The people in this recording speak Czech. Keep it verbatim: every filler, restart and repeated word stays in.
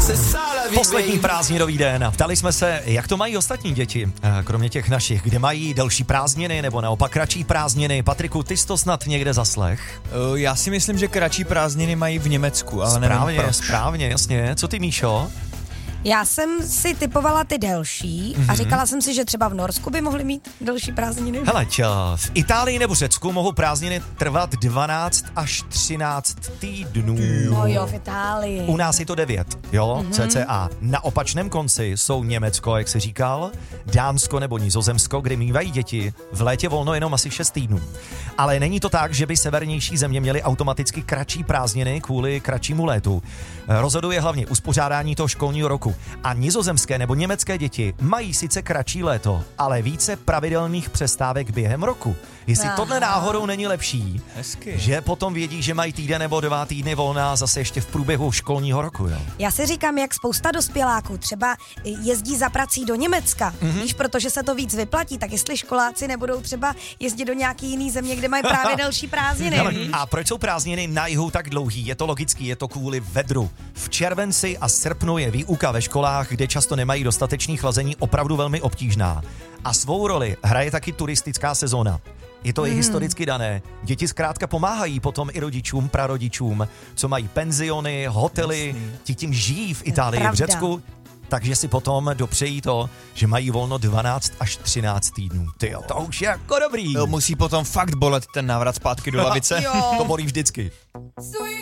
Poslední prázdninový den. Ptali jsme se, jak to mají ostatní děti, kromě těch našich, kde mají delší prázdniny nebo naopak kratší prázdniny. Patriku, ty jsi to snad někde zaslech? Já si myslím, že kratší prázdniny mají v Německu, ale správně, nevím proč. Správně, jasně. Co ty, Míšo? Já jsem si typovala ty delší mm-hmm. a říkala jsem si, že třeba v Norsku by mohly mít delší prázdniny. Hele, v Itálii nebo Řecku mohou prázdniny trvat dvanáct až třináct týdnů. No jo, v Itálii. U nás je to devět, jo, mm-hmm. cca. Na opačném konci jsou Německo, jak jsi říkal, Dánsko nebo Nizozemsko, kde mývají děti v létě volno jenom asi šest týdnů. Ale není to tak, že by severnější země měly automaticky kratší prázdniny kvůli kratšímu létu. Rozhoduje hlavně uspořádání toho školního roku. A nizozemské nebo německé děti mají sice kratší léto, ale více pravidelných přestávek během roku. Jestli Aha. tohle náhodou není lepší, Hezky. že potom vědí, že mají týden nebo dva týdny volná zase ještě v průběhu školního roku. Jo? Já si říkám, jak spousta dospěláků třeba jezdí za prací do Německa, mm-hmm. víš, protože se to víc vyplatí, tak jestli školáci nebudou třeba jezdit do nějaký jiný země, kde mají právě delší prázdniny. Hele, a proč jsou prázdniny na jihu tak dlouhý? Je to logický, je to kvůli vedru. V červenci a srpnu je výuka ve školách, kde často nemají dostatečný chlazení, opravdu velmi obtížná. A svou roli hraje taky turistická sezóna. Je to hmm. i historicky dané. Děti zkrátka pomáhají potom i rodičům, prarodičům, co mají penziony, hotely, ti tím žijí v Itálii, v Řecku, takže si potom dopřejí to, že mají volno dvanáct až třináct týdnů. Tyjo, to už je jako dobrý. Jo, musí potom fakt bolet ten návrat zpátky do lavice. To bolí vždycky.